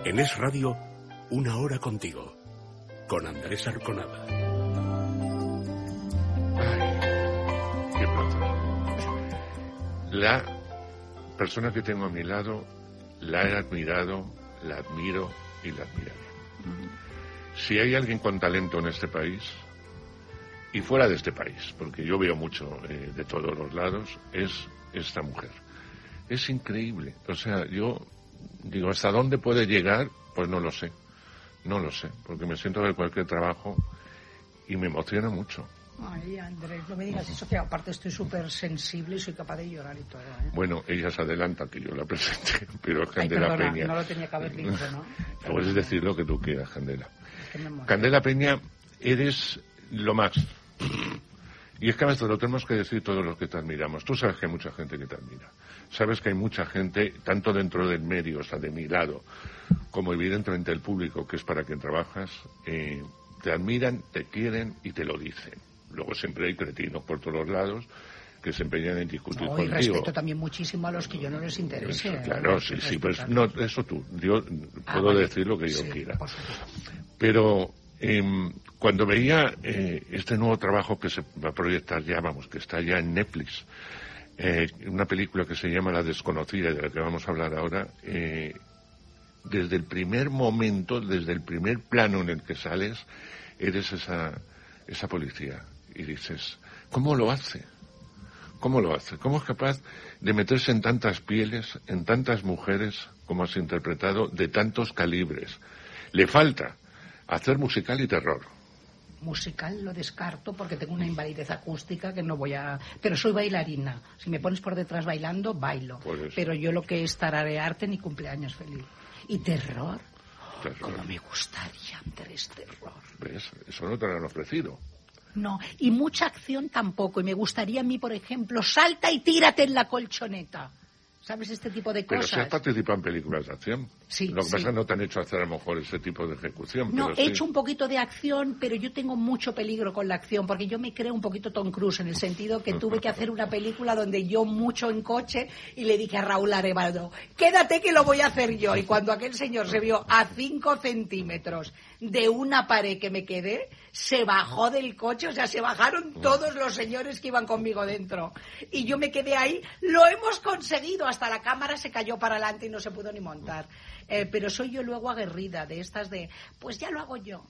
En Es Radio, una hora contigo, con Andrés Arconada. Ay, qué placer. La persona que tengo a mi lado, la he admirado, la admiro y la admiraré. Si hay alguien con talento en este país, y fuera de este país, porque yo veo mucho de todos los lados, es esta mujer. Es increíble. O sea, yo digo, ¿hasta dónde puede llegar? Pues no lo sé. No lo sé, porque me siento a ver cualquier trabajo y me emociona mucho. Ay, Andrés, no me digas eso, que aparte estoy súper sensible y soy capaz de llorar y todo, ¿eh? Bueno, ella se adelanta que yo la presente, pero Ay, Candela perdona, Peña... no lo tenía que haber dicho, ¿no? Puedes decir lo que tú quieras, Candela. Es que me muero. Candela Peña, eres lo más. Y es que a veces lo tenemos que decir todos los que te admiramos. Tú sabes que hay mucha gente que te admira. Sabes que hay mucha gente, tanto dentro del medio, o sea, de mi lado, como evidentemente el público, que es para quien trabajas, te admiran, te quieren y te lo dicen. Luego siempre hay cretinos por todos los lados que se empeñan en discutir No, y contigo. respeto también muchísimo a los que yo no les interese. Eso, claro, sí, pues no, eso tú. Yo puedo vale. decir lo que yo Sí, quiera. por supuesto. Pero cuando veía este nuevo trabajo que se va a proyectar ya, vamos, que está ya en Netflix, una película que se llama La Desconocida, de la que vamos a hablar ahora, desde el primer momento, desde el primer plano en el que sales, eres esa policía. Y dices, ¿cómo lo hace? ¿Cómo lo hace? ¿Cómo es capaz de meterse en tantas pieles, en tantas mujeres, como has interpretado, de tantos calibres? Le falta hacer musical y terror. Musical lo descarto porque tengo una invalidez acústica que no voy a... Pero soy bailarina. Si me pones por detrás bailando, bailo. Pero yo lo que es tararearte ni cumpleaños feliz. ¿Y terror? ¿Cómo me gustaría, Andrés, terror? ¿Ves? Eso no te lo han ofrecido. No, y mucha acción tampoco. Y me gustaría a mí, por ejemplo, salta y tírate en la colchoneta. ¿Sabes? Este tipo de Pero cosas. si has participado en películas de acción. Sí, Lo que pasa es sí. que no te han hecho hacer a lo mejor ese tipo de ejecución. No, pero he sí. hecho un poquito de acción, pero yo tengo mucho peligro con la acción, porque yo me creo un poquito Tom Cruise, en el sentido que tuve que hacer una película donde yo mucho en coche y le dije a Raúl Arevalo, quédate que lo voy a hacer yo. Y cuando aquel señor se vio a 5 centímetros de una pared que me quedé, se bajó del coche, o sea, se bajaron todos los señores que iban conmigo dentro. Y yo me quedé ahí, lo hemos conseguido, hasta la cámara se cayó para adelante y no se pudo ni montar. Pero soy yo luego aguerrida de estas de, pues ya lo hago yo.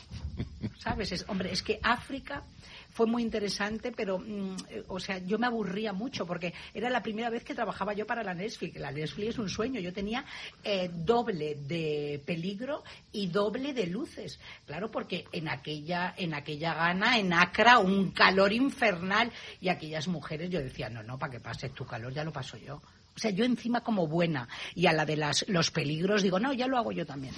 ¿Sabes? Hombre, es que África fue muy interesante, pero, o sea, yo me aburría mucho porque era la primera vez que trabajaba yo para la Netflix. La Netflix es un sueño. Yo tenía doble de peligro y doble de luces. Claro, porque en aquella Ghana, en Accra, un calor infernal. Y aquellas mujeres, yo decía, no, para que pases tu calor ya lo paso yo. O sea, yo encima como buena. Y a la de los peligros digo, no, ya lo hago yo también.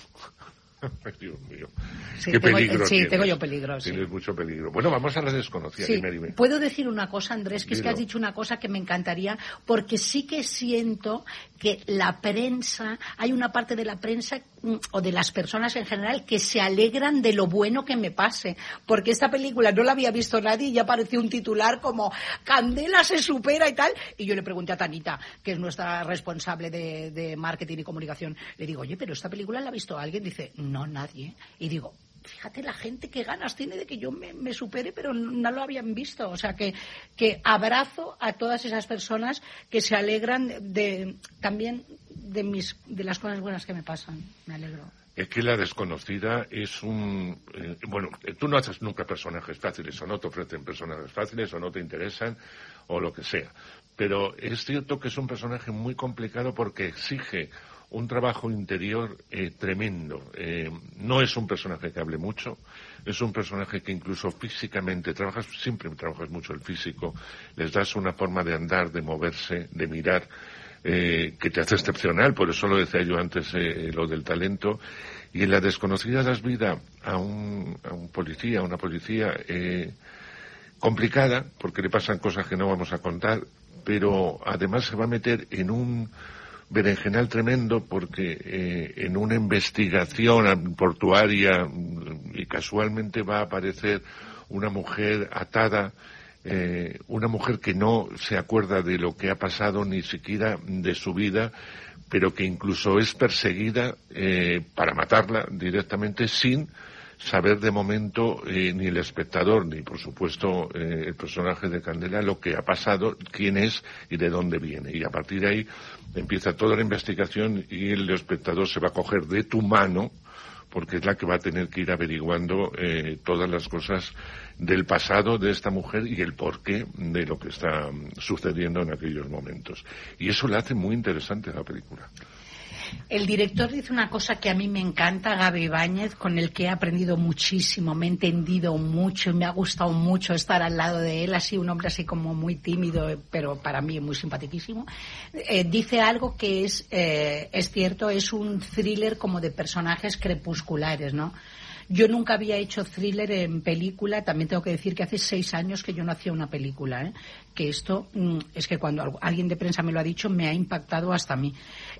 Dios mío. Sí, ¿Qué peligro sí, tienes? tengo yo peligro, sí. Tienes mucho peligro. Bueno, vamos a La Desconocida. Sí. Dime. Puedo decir una cosa, Andrés, que es que Dilo. has dicho una cosa que me encantaría, porque sí que siento que la prensa, hay una parte de la prensa o de las personas en general que se alegran de lo bueno que me pase, porque esta película no la había visto nadie y ya apareció un titular como Candela se supera y tal, y yo le pregunté a Tanita, que es nuestra responsable de marketing y comunicación, le digo, oye, pero esta película la ha visto alguien, dice, no, nadie, y digo, fíjate la gente qué ganas tiene de que yo me supere, pero no lo habían visto. O sea, que abrazo a todas esas personas que se alegran también de las cosas buenas que me pasan. Me alegro. Es que La Desconocida es un... bueno, tú no haces nunca personajes fáciles, o no te ofrecen personajes fáciles, o no te interesan, o lo que sea. Pero es cierto que es un personaje muy complicado porque exige un trabajo interior tremendo. No es un personaje que hable mucho, es un personaje que incluso físicamente siempre trabajas mucho el físico, les das una forma de andar, de moverse, de mirar, que te hace excepcional, por eso lo decía yo antes, lo del talento. Y en La Desconocida das vida a un policía, a una policía complicada, porque le pasan cosas que no vamos a contar, pero además se va a meter en un berenjenal tremendo porque en una investigación portuaria y casualmente va a aparecer una mujer atada, una mujer que no se acuerda de lo que ha pasado ni siquiera de su vida, pero que incluso es perseguida para matarla directamente sin saber de momento ni el espectador ni por supuesto el personaje de Candela lo que ha pasado, quién es y de dónde viene, y a partir de ahí empieza toda la investigación y el espectador se va a coger de tu mano porque es la que va a tener que ir averiguando todas las cosas del pasado de esta mujer y el porqué de lo que está sucediendo en aquellos momentos, y eso la hace muy interesante la película. El director dice una cosa que a mí me encanta, Gabi Ibáñez, con el que he aprendido muchísimo, me he entendido mucho y me ha gustado mucho estar al lado de él, así un hombre así como muy tímido, pero para mí muy simpaticísimo. Dice algo que es cierto, es un thriller como de personajes crepusculares, ¿no? Yo nunca había hecho thriller en película, también tengo que decir que hace 6 años que yo no hacía una película, que esto es que cuando alguien de prensa me lo ha dicho me ha impactado hasta a mí.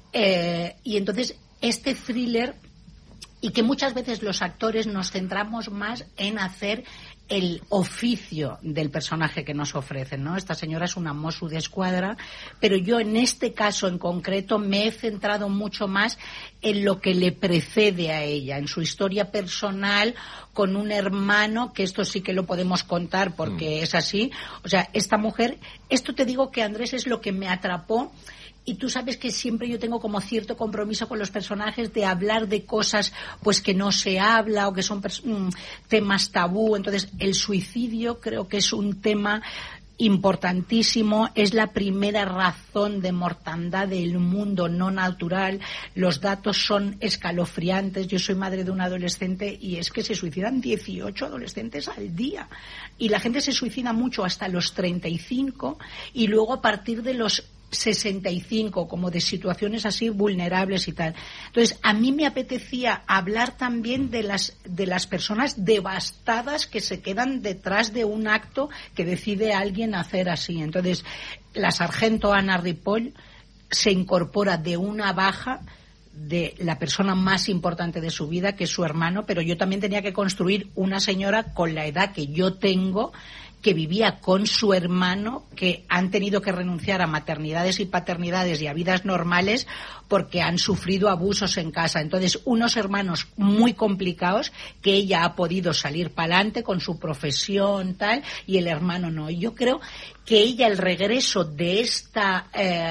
Y entonces este thriller, y que muchas veces los actores nos centramos más en hacer el oficio del personaje que nos ofrecen, ¿no? Esta señora es una Mossu de Escuadra, pero yo en este caso en concreto me he centrado mucho más en lo que le precede a ella, en su historia personal con un hermano, que esto sí que lo podemos contar porque es así. O sea, esta mujer, esto te digo que Andrés es lo que me atrapó. Y tú sabes que siempre yo tengo como cierto compromiso con los personajes de hablar de cosas pues que no se habla o que son temas tabú. Entonces, el suicidio creo que es un tema importantísimo, es la primera razón de mortandad del mundo no natural. Los datos son escalofriantes. Yo soy madre de un adolescente y es que se suicidan 18 adolescentes al día. Y la gente se suicida mucho hasta los 35 y luego a partir de los 65, como de situaciones así vulnerables y tal. Entonces, a mí me apetecía hablar también de las personas devastadas que se quedan detrás de un acto que decide alguien hacer así. Entonces, la sargento Ana Ripoll se incorpora de una baja de la persona más importante de su vida, que es su hermano, pero yo también tenía que construir una señora con la edad que yo tengo, que vivía con su hermano, que han tenido que renunciar a maternidades y paternidades y a vidas normales porque han sufrido abusos en casa. Entonces, unos hermanos muy complicados que ella ha podido salir para adelante con su profesión, tal, y el hermano no. Y yo creo que ella, el regreso de esta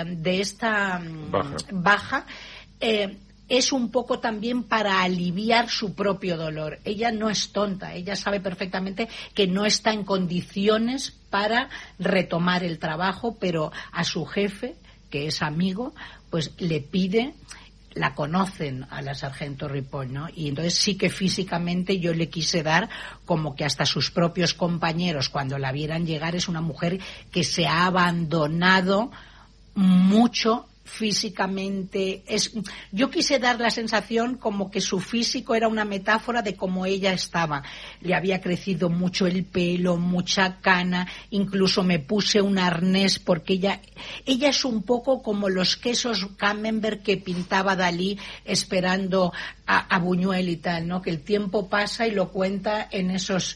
baja es un poco también para aliviar su propio dolor. Ella no es tonta, ella sabe perfectamente que no está en condiciones para retomar el trabajo, pero a su jefe, que es amigo, pues le pide, la conocen a la sargento Ripoll, ¿no? Y entonces sí que físicamente yo le quise dar como que hasta sus propios compañeros, cuando la vieran llegar, es una mujer que se ha abandonado mucho físicamente. Yo quise dar la sensación como que su físico era una metáfora de cómo ella estaba. Le había crecido mucho el pelo, mucha cana, incluso me puse un arnés porque ella es un poco como los quesos Camembert que pintaba Dalí esperando a Buñuel y tal, ¿no? Que el tiempo pasa y lo cuenta en esos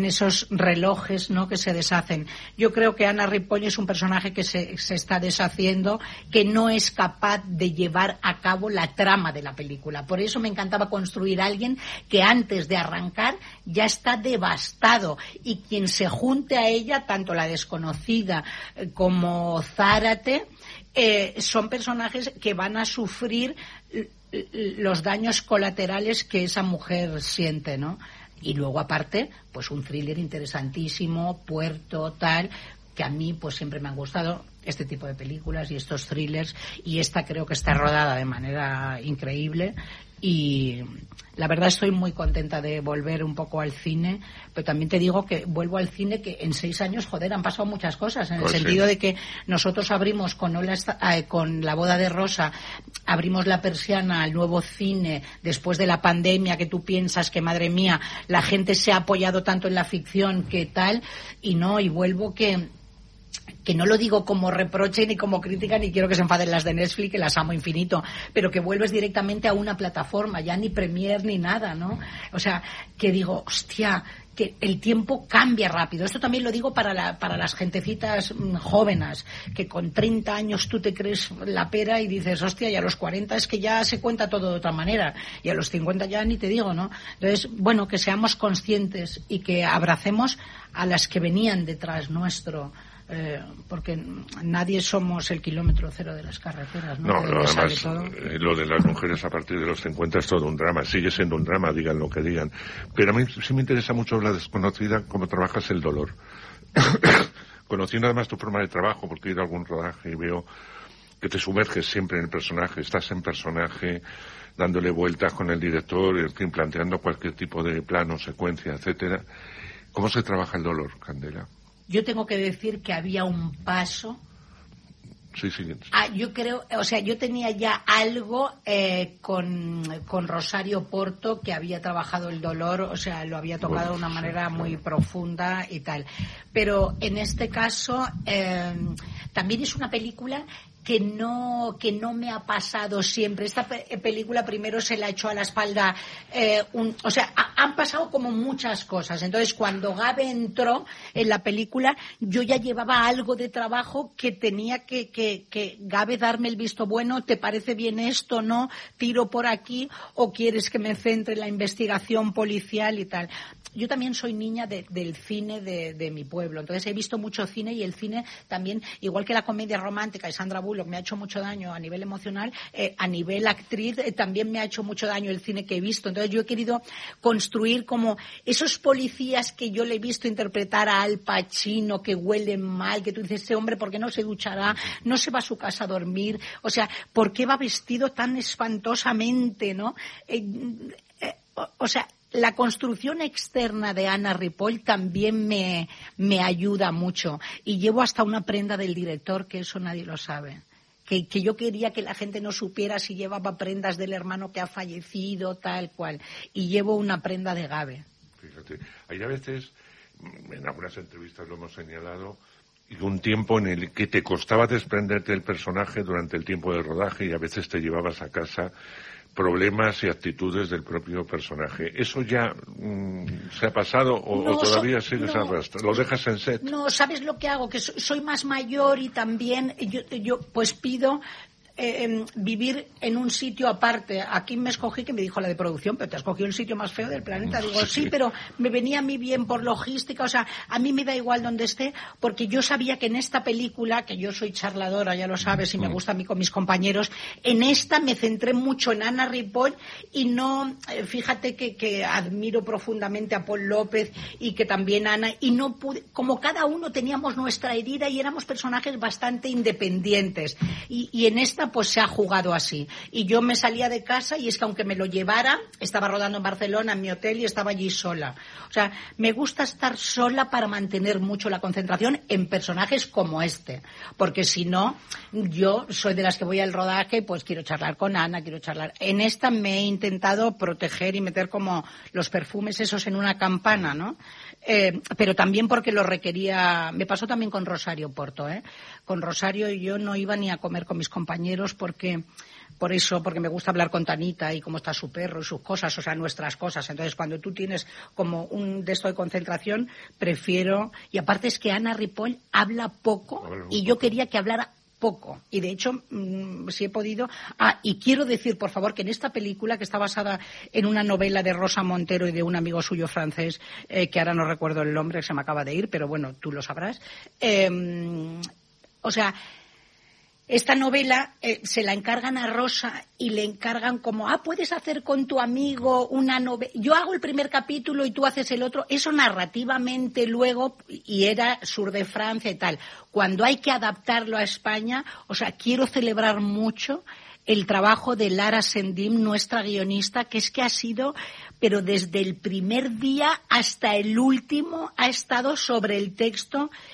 relojes, ¿no? Que se deshacen. Yo creo que Ana Ripoll es un personaje que se está deshaciendo, que no es capaz de llevar a cabo la trama de la película. Por eso me encantaba construir a alguien que antes de arrancar ya está devastado, y quien se junte a ella, tanto la desconocida como Zárate, son personajes que van a sufrir los daños colaterales que esa mujer siente, ¿no? Y luego aparte, pues un thriller interesantísimo, Puerto, tal, que a mí pues siempre me han gustado este tipo de películas y estos thrillers, y esta creo que está rodada de manera increíble. Y la verdad estoy muy contenta de volver un poco al cine, pero también te digo que vuelvo al cine que en 6 años, joder, han pasado muchas cosas, en el sentido de que nosotros abrimos con La boda de Rosa, abrimos la persiana al nuevo cine después de la pandemia, que tú piensas que, madre mía, la gente se ha apoyado tanto en la ficción que tal, y vuelvo que no lo digo como reproche ni como crítica, ni quiero que se enfaden las de Netflix, que las amo infinito, pero que vuelves directamente a una plataforma, ya ni Premiere ni nada, ¿no? O sea, que digo, hostia, que el tiempo cambia rápido. Esto también lo digo para las gentecitas jóvenes, que con 30 años tú te crees la pera y dices, hostia, y a los 40 es que ya se cuenta todo de otra manera, y a los 50 ya ni te digo, ¿no? Entonces, bueno, que seamos conscientes y que abracemos a las que venían detrás nuestro, porque nadie somos el kilómetro cero de las carreteras, ¿no? Además, lo de las mujeres a partir de los 50 es todo un drama, sigue siendo un drama, digan lo que digan. Pero a mí sí me interesa mucho la desconocida, cómo trabajas el dolor. Conociendo además tu forma de trabajo, porque he ido a algún rodaje y veo que te sumerges siempre en el personaje, estás en personaje, dándole vueltas con el director, en fin, planteando cualquier tipo de plano, secuencia, etcétera. ¿Cómo se trabaja el dolor, Candela? Yo tengo que decir que había un paso. Sí. Yo creo, o sea, yo tenía ya algo con Rosario Porto, que había trabajado el dolor, o sea, lo había tocado de una manera muy profunda y tal. Pero en este caso, también es una película que no me ha pasado siempre. Esta película primero se la echó a la espalda, o sea, han pasado como muchas cosas. Entonces, cuando Gabe entró en la película, yo ya llevaba algo de trabajo que tenía que Gabe darme el visto bueno. ¿Te parece bien esto? ¿No? ¿Tiro por aquí? ¿O quieres que me centre en la investigación policial y tal? Yo también soy niña del cine de mi pueblo. Entonces, he visto mucho cine, y el cine también, igual que la comedia romántica y Sandra Bullock me ha hecho mucho daño a nivel emocional, a nivel actriz también me ha hecho mucho daño el cine que he visto. Entonces yo he querido construir como esos policías que yo le he visto interpretar a Al Pacino, que huelen mal, que tú dices, ese hombre, ¿por qué no se duchará? ¿No se va a su casa a dormir? O sea, ¿por qué va vestido tan espantosamente, no? O sea, la construcción externa de Anna Ripoll también me ayuda mucho. Y llevo hasta una prenda del director, que eso nadie lo sabe. Que yo quería que la gente no supiera si llevaba prendas del hermano que ha fallecido, tal cual. Y llevo una prenda de Gabe. Fíjate, hay a veces, en algunas entrevistas lo hemos señalado, y un tiempo en el que te costaba desprenderte del personaje durante el tiempo de rodaje, y a veces te llevabas a casa problemas y actitudes del propio personaje. ¿Eso ya se ha pasado o todavía sigues arrastrando? ¿Lo dejas en set? No, ¿sabes lo que hago? Que soy más mayor y también yo pues pido vivir en un sitio aparte. Aquí me escogí, que me dijo la de producción, pero te has cogido el sitio más feo del planeta. Digo, sí, pero me venía a mí bien por logística, o sea, a mí me da igual donde esté, porque yo sabía que en esta película, que yo soy charladora, ya lo sabes, y me gusta a mí con mis compañeros, en esta me centré mucho en Anna Ripoll, y no, fíjate que admiro profundamente a Paul López, y que también Ana, y no pude, como cada uno teníamos nuestra herida y éramos personajes bastante independientes, y en esta pues se ha jugado así. Y yo me salía de casa, y es que aunque me lo llevara, estaba rodando en Barcelona, en mi hotel, y estaba allí sola. O sea, me gusta estar sola para mantener mucho la concentración en personajes como este. Porque si no, yo soy de las que voy al rodaje, pues quiero charlar con Ana, quiero charlar. En esta me he intentado proteger y meter como los perfumes esos en una campana, ¿no? Pero también porque lo requería. Me pasó también con Rosario Porto, Con Rosario yo no iba ni a comer con mis compañeros porque me gusta hablar con Tanita y cómo está su perro y sus cosas, o sea, nuestras cosas. Entonces, cuando tú tienes como un de esto de concentración, prefiero. Y aparte es que Anna Ripoll habla poco, y yo quería que hablara poco, y de hecho si he podido. Y quiero decir, por favor, que en esta película, que está basada en una novela de Rosa Montero y de un amigo suyo francés, que ahora no recuerdo el nombre, que se me acaba de ir, pero bueno, tú lo sabrás, o sea, esta novela se la encargan a Rosa y le encargan como, puedes hacer con tu amigo una novela. Yo hago el primer capítulo y tú haces el otro. Eso narrativamente luego, y era Sur de Francia y tal. Cuando hay que adaptarlo a España, o sea, quiero celebrar mucho el trabajo de Lara Sendim, nuestra guionista, que es que ha sido, pero desde el primer día hasta el último, ha estado sobre el texto.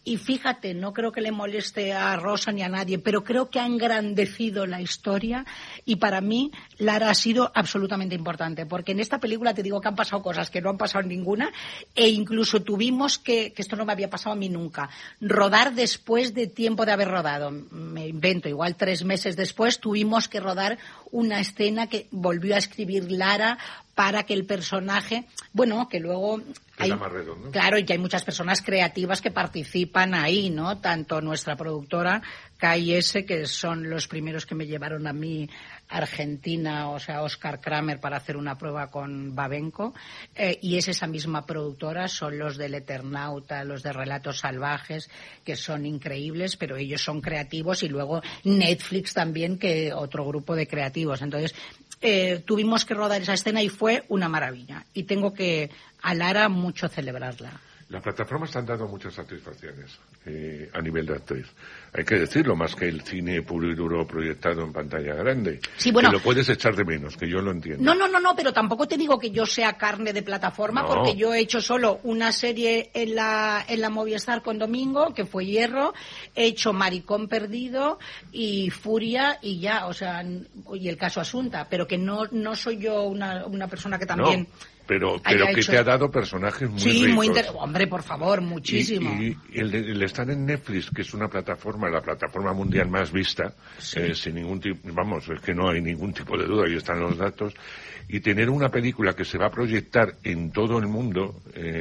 Y fíjate, no creo que le moleste a Rosa ni a nadie, pero creo que ha engrandecido la historia y para mí Lara ha sido absolutamente importante, porque en esta película te digo que han pasado cosas que no han pasado en ninguna e incluso tuvimos que esto no me había pasado a mí nunca, rodar después de tiempo de haber rodado. Me invento, igual 3 meses después tuvimos que rodar una escena que volvió a escribir Lara para que el personaje, bueno, que luego hay, más redondo. Claro, y que hay muchas personas creativas que participan ahí, ¿no? Tanto nuestra productora, KIS, que son los primeros que me llevaron a mí a Argentina, o sea, Oscar Kramer, para hacer una prueba con Babenco, y es esa misma productora, son los del Eternauta, los de Relatos Salvajes, que son increíbles, pero ellos son creativos, y luego Netflix también, que otro grupo de creativos. Entonces, tuvimos que rodar esa escena y fue una maravilla. Y tengo que, a Lara, mucho celebrarla. Las plataformas te han dado muchas satisfacciones a nivel de actriz. Hay que decirlo, más que el cine puro y duro proyectado en pantalla grande. Sí, bueno, que lo puedes echar de menos, que yo lo entiendo. No, pero tampoco te digo que yo sea carne de plataforma, porque yo he hecho solo una serie en la Movistar con Domingo, que fue Hierro, he hecho Maricón Perdido y Furia y ya, o sea, y el caso Asunta, pero que no soy yo una persona que también... No. Pero que te ha dado personajes muy ricos. Sí, hombre, por favor, muchísimo. Y el estar en Netflix, que es una plataforma, la plataforma mundial más vista, sí. Sin ningún tipo, vamos, es que no hay ningún tipo de duda, ahí están los datos, y tener una película que se va a proyectar en todo el mundo,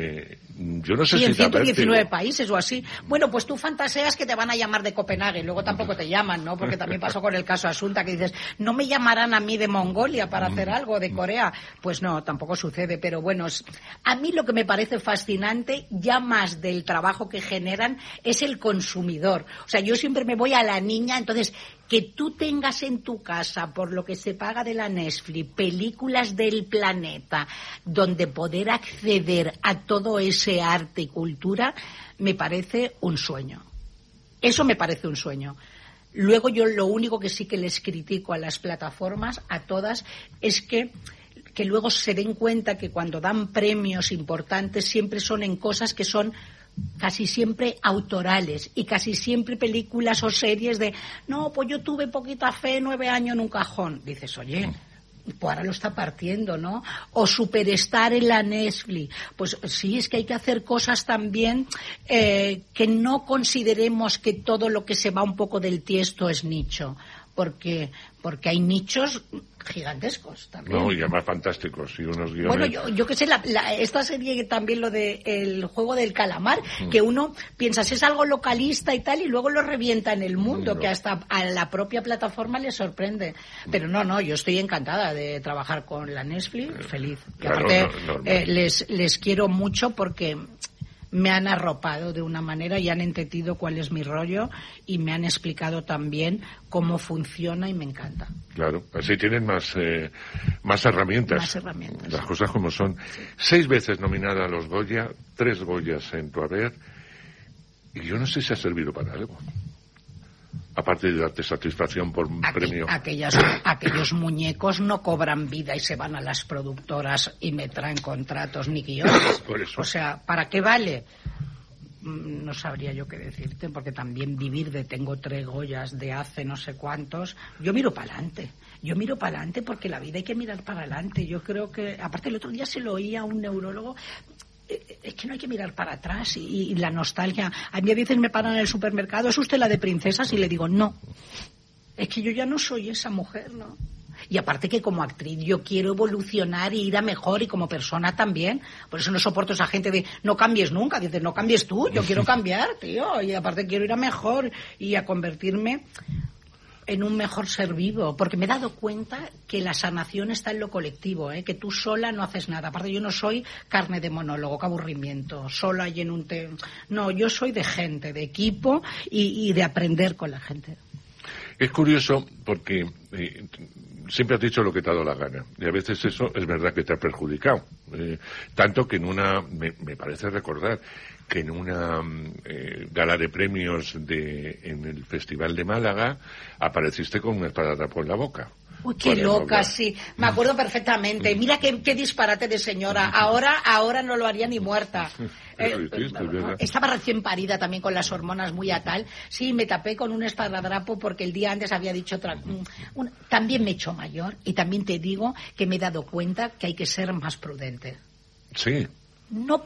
yo no sé si en 119 países o así. Bueno, pues tú fantaseas que te van a llamar de Copenhague, luego tampoco te llaman, ¿no? Porque también pasó con el caso Asunta, que dices, no me llamarán a mí de Mongolia para hacer algo, de Corea. Pues no, tampoco sucede, pero bueno, a mí lo que me parece fascinante, ya más del trabajo que generan, es el consumidor. O sea, yo siempre me voy a la niña, entonces, que tú tengas en tu casa, por lo que se paga de la Netflix, películas del planeta, donde poder acceder a todo ese arte y cultura, me parece un sueño. Eso me parece un sueño. Luego yo lo único que sí que les critico a las plataformas, a todas, es que luego se den cuenta que cuando dan premios importantes siempre son en cosas que son casi siempre autorales y casi siempre películas o series de no, pues yo tuve poquita fe, 9 años en un cajón. Dices, oye, pues ahora lo está partiendo, ¿no? O Superstar en la Netflix. Pues sí, es que hay que hacer cosas también que no consideremos que todo lo que se va un poco del tiesto es nicho. Porque hay nichos gigantescos también. No, y además fantásticos, y unos guiones... Bueno, yo que sé, esta serie también, lo de el juego del calamar, que uno piensa, si es algo localista y tal, y luego lo revienta en el mundo, que hasta a la propia plataforma le sorprende. Pero no, yo estoy encantada de trabajar con la Netflix, feliz. Y claro, aparte, les quiero mucho porque me han arropado de una manera y han entendido cuál es mi rollo y me han explicado también cómo funciona y me encanta. Claro, así tienen más herramientas. Más herramientas. Las cosas como son. 6 veces nominada a los Goya, 3 Goyas en tu haber, y yo no sé si ha servido para algo. Aparte de darte satisfacción por un premio. Aquellos muñecos no cobran vida y se van a las productoras y me traen contratos ni guiones. Por eso. O sea, ¿para qué vale? No sabría yo qué decirte, porque también vivir de tengo 3 Goyas de hace no sé cuántos. Yo miro para adelante porque la vida hay que mirar para adelante. Yo creo que, aparte el otro día se lo oía a un neurólogo, es que no hay que mirar para atrás y la nostalgia. A mí a veces me paran en el supermercado, ¿es usted la de princesas? Y le digo, no, es que yo ya no soy esa mujer, ¿no? Y aparte que como actriz yo quiero evolucionar y ir a mejor, y como persona también. Por eso no soporto esa gente de no cambies nunca. Dices, no cambies tú, yo quiero cambiar, tío. Y aparte quiero ir a mejor y a convertirme en un mejor ser vivo, porque me he dado cuenta que la sanación está en lo colectivo, que tú sola no haces nada. Aparte, yo no soy carne de monólogo, qué aburrimiento, sola y en un no, yo soy de gente, de equipo y de aprender con la gente. Es curioso porque siempre has dicho lo que te ha dado la gana, y a veces eso es verdad que te ha perjudicado. Tanto que me parece recordar que en una gala de premios en el Festival de Málaga apareciste con una esparadrapo en la boca. Uy, qué loca, sí. Me acuerdo perfectamente. Mira qué disparate de señora. Ahora no lo haría ni muerta. Estaba recién parida también con las hormonas muy a tal. Sí, me tapé con un esparadrapo porque el día antes había dicho otra. También me he hecho mayor y también te digo que me he dado cuenta que hay que ser más prudente. Sí. No,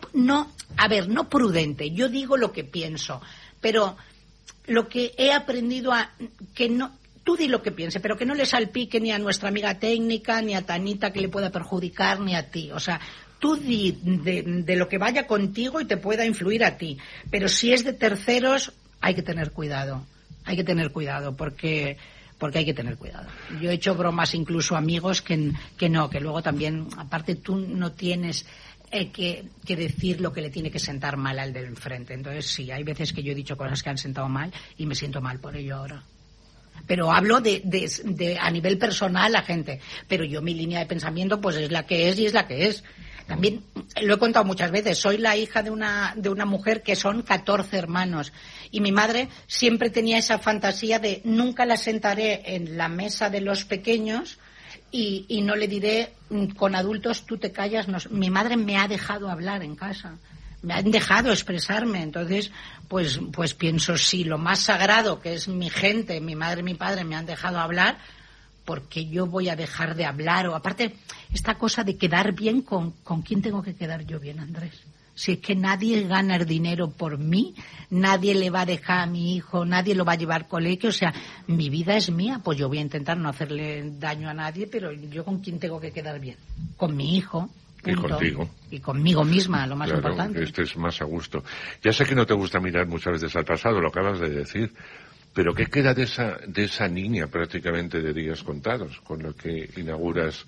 no prudente. Yo digo lo que pienso, pero lo que he aprendido que no. Tú di lo que piense, pero que no le salpique ni a nuestra amiga técnica, ni a Tanita que le pueda perjudicar, ni a ti. O sea, tú di de lo que vaya contigo y te pueda influir a ti. Pero si es de terceros, hay que tener cuidado. Hay que tener cuidado porque hay que tener cuidado. Yo he hecho bromas incluso a amigos que luego también, aparte tú no tienes que decir lo que le tiene que sentar mal al del enfrente. Entonces sí, hay veces que yo he dicho cosas que han sentado mal y me siento mal por ello ahora. Pero hablo de a nivel personal la gente. Pero yo mi línea de pensamiento pues es la que es y es la que es. También lo he contado muchas veces. Soy la hija de una mujer que son 14 hermanos. Y mi madre siempre tenía esa fantasía de nunca la sentaré en la mesa de los pequeños y no le diré con adultos tú te callas. No. Mi madre me ha dejado hablar en casa. Me han dejado expresarme, entonces pues pienso, sí, lo más sagrado que es mi gente, mi madre y mi padre me han dejado hablar, porque yo voy a dejar de hablar. O aparte, esta cosa de quedar bien, ¿con quién tengo que quedar yo bien, Andrés? Si es que nadie gana el dinero por mí, nadie le va a dejar a mi hijo, nadie lo va a llevar al colegio, o sea, mi vida es mía, pues yo voy a intentar no hacerle daño a nadie, pero yo ¿con quién tengo que quedar bien? Con mi hijo. Y contigo. Y conmigo misma, lo más importante. Estés más a gusto. Ya sé que no te gusta mirar muchas veces al pasado, lo acabas de decir, pero ¿qué queda de esa niña prácticamente de días contados, con lo que inauguras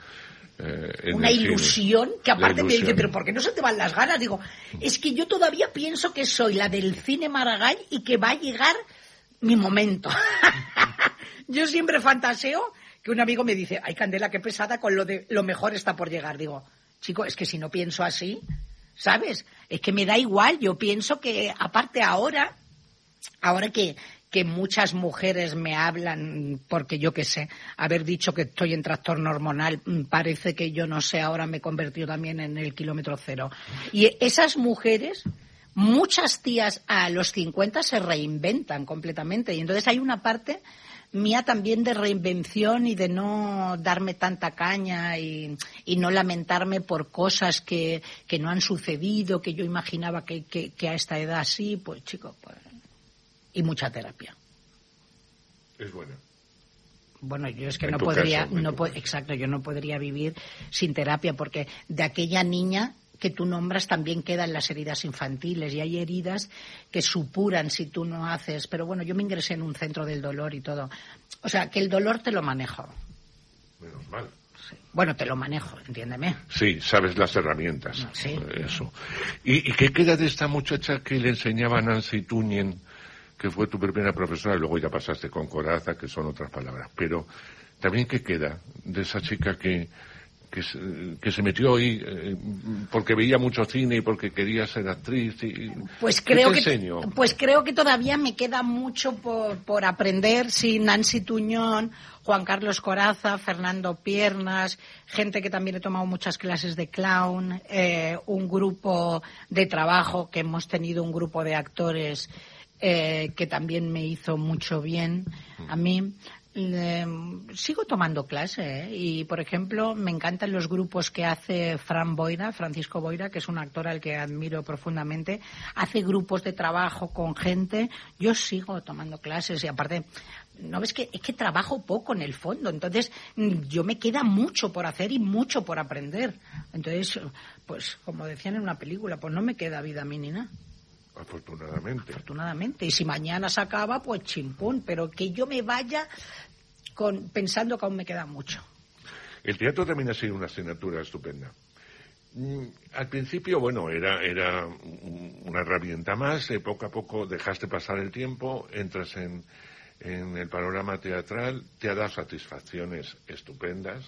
una ilusión que aparte me dice, pero ¿por qué no se te van las ganas? Digo, es que yo todavía pienso que soy la del cine Maragall y que va a llegar mi momento. Yo siempre fantaseo que un amigo me dice, ay, Candela, qué pesada con lo de lo mejor está por llegar. Digo, chico, es que si no pienso así, ¿sabes? Es que me da igual. Yo pienso que, aparte ahora que muchas mujeres me hablan, porque yo qué sé, haber dicho que estoy en trastorno hormonal, parece que yo no sé, ahora me he convertido también en el kilómetro cero. Y esas mujeres, muchas tías a los 50 se reinventan completamente. Y entonces hay una parte mía también de reinvención y de no darme tanta caña y no lamentarme por cosas que no han sucedido, que yo imaginaba que a esta edad sí, pues chico, pues. Y mucha terapia. Es buena. Bueno, yo es que no podría, exacto, yo no podría vivir sin terapia, porque de aquella niña que tú nombras también quedan las heridas infantiles y hay heridas que supuran si tú no haces. Pero bueno, yo me ingresé en un centro del dolor y todo. O sea, que el dolor te lo manejo. Menos mal. Sí. Bueno, te lo manejo, entiéndeme. Sí, sabes las herramientas. Sí. Eso. ¿Y qué queda de esta muchacha que le enseñaba a Nancy Tuñen, que fue tu primera profesora, y luego ya pasaste con Coraza, que son otras palabras? Pero también, ¿qué queda de esa chica que se metió ahí porque veía mucho cine y porque quería ser actriz? Pues creo que todavía me queda mucho por aprender. Sí, Nancy Tuñón, Juan Carlos Coraza, Fernando Piernas, gente que también he tomado muchas clases de clown, un grupo de trabajo que hemos tenido, un grupo de actores que también me hizo mucho bien a mí. Sigo tomando clase, y por ejemplo me encantan los grupos que hace Francisco Boira, que es un actor al que admiro profundamente. Hace grupos de trabajo con gente. Yo sigo tomando clases y aparte, no ves que es que trabajo poco en el fondo, entonces yo me queda mucho por hacer y mucho por aprender. Entonces, pues como decían en una película, pues no me queda vida a mí ni nada. Afortunadamente. Y si mañana se acaba, pues chimpún. Pero que yo me vaya pensando que aún me queda mucho. El teatro también ha sido una asignatura estupenda. Al principio, bueno, era una herramienta más. Poco a poco dejaste pasar el tiempo, entras en el panorama teatral, te ha dado satisfacciones estupendas.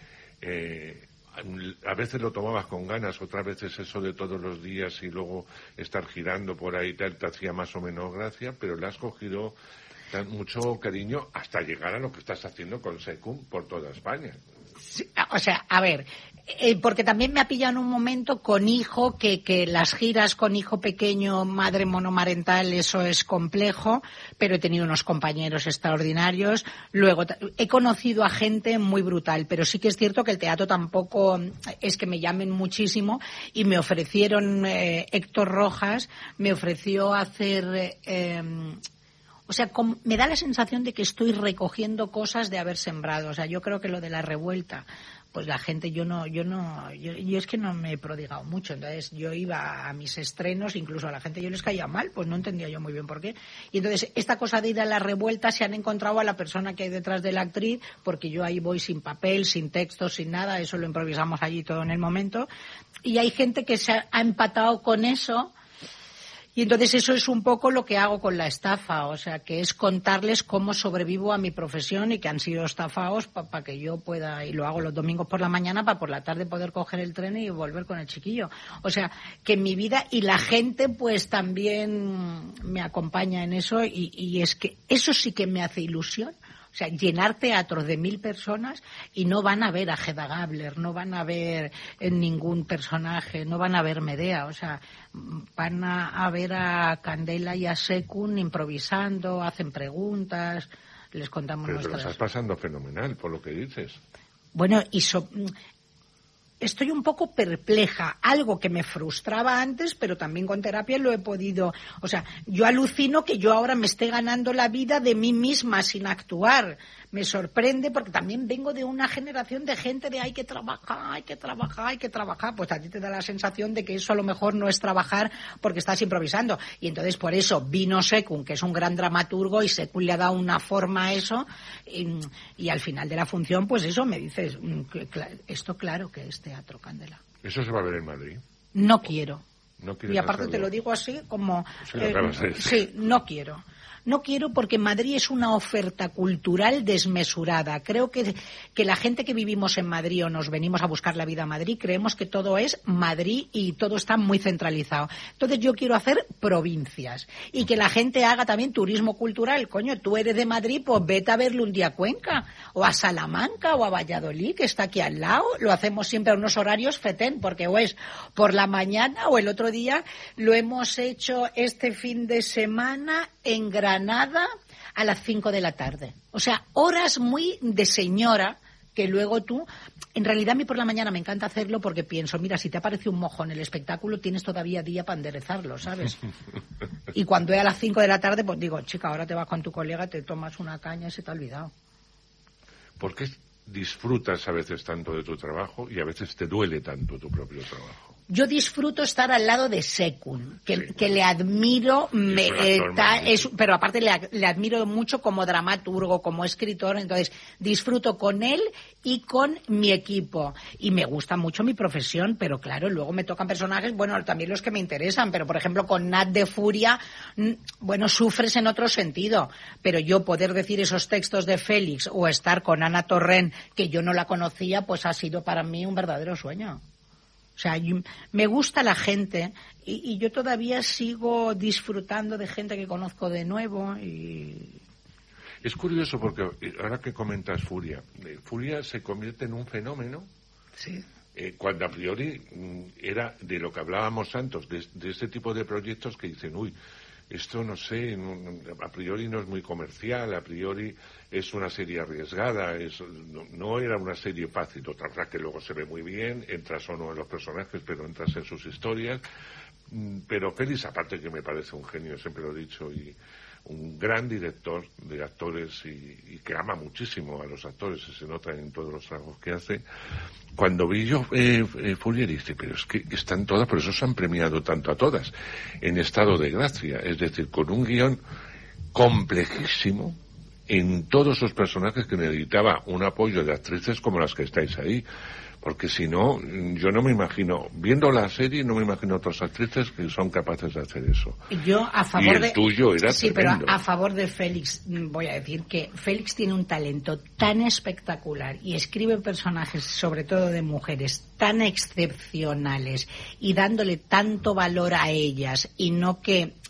A veces lo tomabas con ganas, otras veces eso de todos los días y luego estar girando por ahí tal te hacía más o menos gracia, pero le has cogido mucho cariño hasta llegar a lo que estás haciendo con Secum por toda España. Sí, o sea, a ver, porque también me ha pillado en un momento con hijo, que las giras con hijo pequeño, madre monomarental, eso es complejo, pero he tenido unos compañeros extraordinarios. Luego, he conocido a gente muy brutal, pero sí que es cierto que el teatro tampoco es que me llamen muchísimo, y me ofrecieron, Héctor Rojas me ofreció hacer... O sea, me da la sensación de que estoy recogiendo cosas de haber sembrado. O sea, yo creo que lo de la revuelta, pues la gente, yo es que no me he prodigado mucho. Entonces, yo iba a mis estrenos, incluso a la gente yo les caía mal, pues no entendía yo muy bien por qué. Y entonces, esta cosa de ir a la revuelta, se han encontrado a la persona que hay detrás de la actriz, porque yo ahí voy sin papel, sin texto, sin nada, eso lo improvisamos allí todo en el momento. Y hay gente que se ha empatado con eso. Y entonces eso es un poco lo que hago con la estafa, o sea, que es contarles cómo sobrevivo a mi profesión y que han sido estafados para que yo pueda, y lo hago los domingos por la mañana para por la tarde poder coger el tren y volver con el chiquillo. O sea, que mi vida y la gente pues también me acompaña en eso, y es que eso sí que me hace ilusión. O sea, llenar teatros de 1.000 personas y no van a ver a Hedda Gabler, no van a ver ningún personaje, no van a ver Medea. O sea, van a ver a Candela y a Secum improvisando, hacen preguntas, les contamos nuestras... Pero te lo estás pasando fenomenal, por lo que dices. Bueno, estoy un poco perpleja, algo que me frustraba antes, pero también con terapia lo he podido... O sea, yo alucino que yo ahora me esté ganando la vida de mí misma sin actuar. Me sorprende porque también vengo de una generación de gente de hay que trabajar, hay que trabajar, hay que trabajar. Pues a ti te da la sensación de que eso a lo mejor no es trabajar porque estás improvisando. Y entonces por eso vino Secum, que es un gran dramaturgo, y Secum le ha dado una forma a eso. Y al final de la función, pues eso me dices, esto claro que es teatro, Candela. ¿Eso se va a ver en Madrid? No quiero. No y aparte hacerlo. Te lo digo así como... Sí, sí, no quiero. No quiero porque Madrid es una oferta cultural desmesurada. Creo que la gente que vivimos en Madrid o nos venimos a buscar la vida a Madrid creemos que todo es Madrid y todo está muy centralizado. Entonces yo quiero hacer provincias y que la gente haga también turismo cultural. Coño, tú eres de Madrid, pues vete a verlo un día a Cuenca o a Salamanca o a Valladolid, que está aquí al lado. Lo hacemos siempre a unos horarios fetén, porque o es por la mañana o el otro día lo hemos hecho este fin de semana en Granada a las 5 de la tarde. O sea, horas muy de señora que luego tú... En realidad a mí por la mañana me encanta hacerlo porque pienso, mira, si te aparece un mojo en el espectáculo, tienes todavía día para enderezarlo, ¿sabes? Y cuando es a las 5 de la tarde, pues digo, chica, ahora te vas con tu colega, te tomas una caña y se te ha olvidado. ¿Por qué disfrutas a veces tanto de tu trabajo y a veces te duele tanto tu propio trabajo? Yo disfruto estar al lado de Secum, que le admiro, pero aparte le admiro mucho como dramaturgo, como escritor, entonces disfruto con él y con mi equipo. Y me gusta mucho mi profesión, pero claro, luego me tocan personajes, bueno, también los que me interesan, pero por ejemplo con Nat de Furia, bueno, sufres en otro sentido, pero yo poder decir esos textos de Félix o estar con Ana Torrent, que yo no la conocía, pues ha sido para mí un verdadero sueño. O sea, me gusta la gente y yo todavía sigo disfrutando de gente que conozco de nuevo. Es curioso porque ahora que comentas Furia se convierte en un fenómeno. Sí. Cuando a priori era de lo que hablábamos antes, de este tipo de proyectos que dicen, uy, esto no sé, a priori no es muy comercial, a priori es una serie arriesgada, no era una serie fácil. Otra cosa que luego se ve muy bien, entras o no en los personajes, pero entras en sus historias. Pero Félix, aparte que me parece un genio, siempre lo he dicho, y un gran director de actores y que ama muchísimo a los actores, se nota en todos los trabajos que hace. Cuando vi yo Furia, dije, pero es que están todas, por eso se han premiado tanto a todas, en estado de gracia, es decir, con un guión complejísimo en todos sus personajes que necesitaba un apoyo de actrices como las que estáis ahí. Porque si no, yo no me imagino, viendo la serie, no me imagino otras actrices que son capaces de hacer eso. Yo a favor y el tuyo era sí, tremendo. Pero a favor de Félix, voy a decir que Félix tiene un talento tan espectacular y escribe personajes, sobre todo de mujeres, tan excepcionales y dándole tanto valor a ellas y no que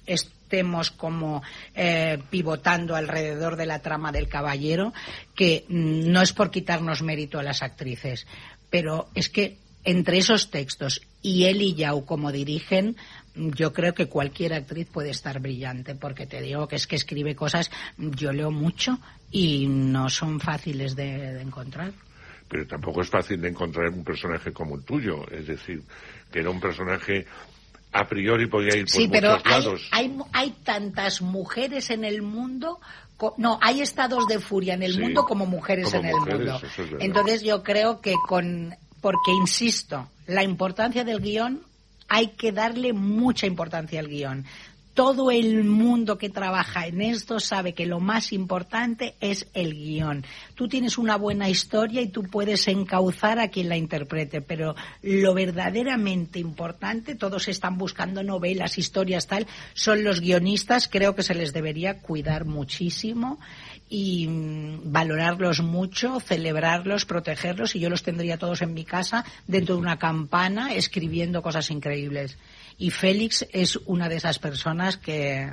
estemos como pivotando alrededor de la trama del caballero, que no es por quitarnos mérito a las actrices, pero es que entre esos textos y él y Yao como dirigen, yo creo que cualquier actriz puede estar brillante, porque te digo que es que escribe cosas, yo leo mucho y no son fáciles de encontrar. Pero tampoco es fácil de encontrar un personaje como el tuyo, es decir, que era un personaje a priori podía ir por muchos lados. Hay tantas mujeres en el mundo, hay estados de furia en el mundo como mujeres en el mundo. Entonces yo creo que porque insisto, la importancia del guión, hay que darle mucha importancia al guión. Todo el mundo que trabaja en esto sabe que lo más importante es el guión. Tú tienes una buena historia y tú puedes encauzar a quien la interprete, pero lo verdaderamente importante, todos están buscando novelas, historias, tal, son los guionistas. Creo que se les debería cuidar muchísimo y valorarlos mucho, celebrarlos, protegerlos, y yo los tendría todos en mi casa dentro de una campana escribiendo cosas increíbles. Y Félix es una de esas personas que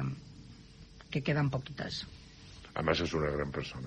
quedan poquitas. Además es una gran persona.